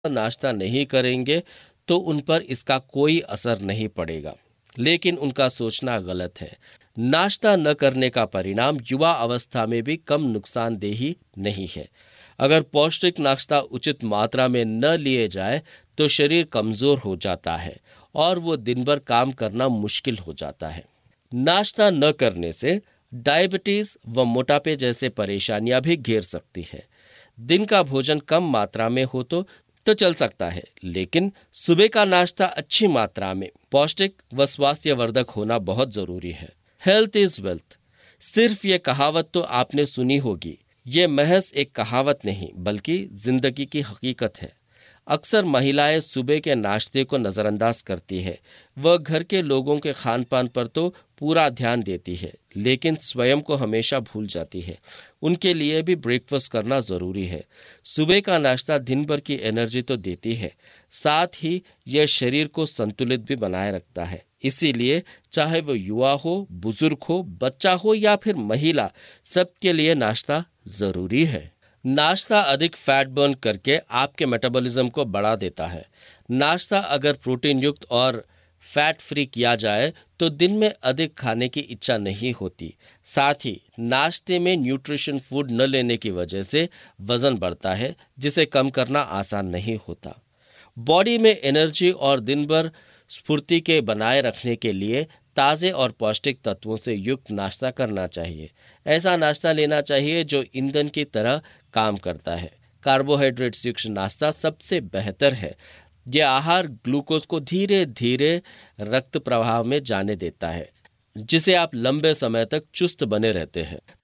नाश्ता नहीं करेंगे तो उन पर इसका कोई असर नहीं पड़ेगा, लेकिन उनका सोचना गलत है। नाश्ता न करने का परिणाम युवा अवस्था में भी कम नुकसानदेही नहीं है। अगर पौष्टिक नाश्ता उचित मात्रा में न लिए जाए तो शरीर कमजोर हो जाता है और वो दिन भर काम करना मुश्किल हो जाता है। नाश्ता न करने से डायबिटीज व मोटापे जैसे परेशानियां भी घेर सकती है। दिन का भोजन कम मात्रा में हो तो चल सकता है, लेकिन सुबह का नाश्ता अच्छी मात्रा में पौष्टिक व स्वास्थ्यवर्धक होना बहुत जरूरी है। हेल्थ इज वेल्थ, सिर्फ ये कहावत तो आपने सुनी होगी। ये महज एक कहावत नहीं बल्कि जिंदगी की हकीकत है। अक्सर महिलाएं सुबह के नाश्ते को नज़रअंदाज करती है। वह घर के लोगों के खान पान पर तो पूरा ध्यान देती है, लेकिन स्वयं को हमेशा भूल जाती है। उनके लिए भी ब्रेकफास्ट करना ज़रूरी है। सुबह का नाश्ता दिन भर की एनर्जी तो देती है, साथ ही यह शरीर को संतुलित भी बनाए रखता है। इसीलिए चाहे वो युवा हो, बुजुर्ग हो, बच्चा हो या फिर महिला, सबके लिए नाश्ता ज़रूरी है। नाश्ता अधिक फैट बर्न करके आपके मेटाबॉलिज्म को बढ़ा देता है। नाश्ता अगर प्रोटीन युक्त और फैट फ्री किया जाए तो दिन में अधिक खाने की इच्छा नहीं होती। साथ ही नाश्ते में न्यूट्रिशन फूड न लेने की वजह से वजन बढ़ता है, जिसे कम करना आसान नहीं होता। बॉडी में एनर्जी और दिन भर स्फूर्ति के बनाए रखने के लिए ताज़े और पौष्टिक तत्वों से युक्त नाश्ता करना चाहिए। ऐसा नाश्ता लेना चाहिए जो ईंधन की तरह काम करता है। कार्बोहाइड्रेट्स युक्त नाश्ता सबसे बेहतर है। यह आहार ग्लूकोज को धीरे धीरे रक्त प्रवाह में जाने देता है, जिसे आप लंबे समय तक चुस्त बने रहते हैं।